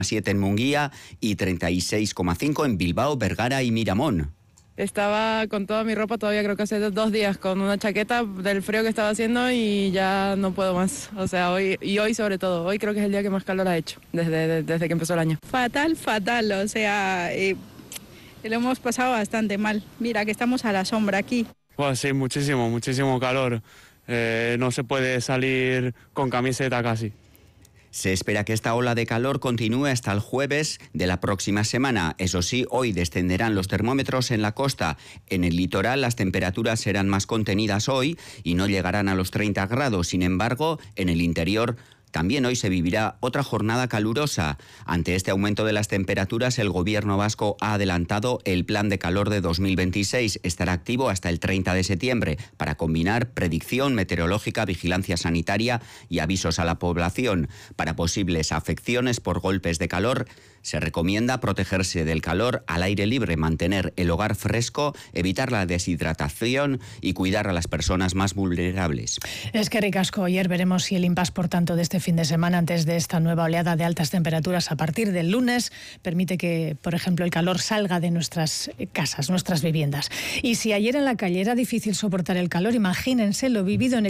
7 en Munguía y 36,5 en Bilbao, Vergara y Miramón. Estaba con toda mi ropa todavía, creo que hace 2 días, con una chaqueta del frío que estaba haciendo y ya no puedo más. O sea, hoy sobre todo, hoy creo que es el día que más calor ha hecho desde que empezó el año. Fatal, o sea, lo hemos pasado bastante mal. Mira que estamos a la sombra aquí. Pues sí, muchísimo calor. No se puede salir con camiseta casi. Se espera que esta ola de calor continúe hasta el jueves de la próxima semana. Eso sí, hoy descenderán los termómetros en la costa. En el litoral las temperaturas serán más contenidas hoy y no llegarán a los 30 grados. Sin embargo, en el interior también hoy se vivirá otra jornada calurosa. Ante este aumento de las temperaturas, el gobierno vasco ha adelantado el plan de calor de 2026. Estará activo hasta el 30 de septiembre para combinar predicción meteorológica, vigilancia sanitaria y avisos a la población. Para posibles afecciones por golpes de calor, se recomienda protegerse del calor al aire libre, mantener el hogar fresco, evitar la deshidratación y cuidar a las personas más vulnerables. Es que ricasco. Ayer veremos si el impasse, por tanto, de este fin de semana, antes de esta nueva oleada de altas temperaturas a partir del lunes, permite que, por ejemplo, el calor salga de nuestras casas, nuestras viviendas. Y si ayer en la calle era difícil soportar el calor, imagínense lo vivido en el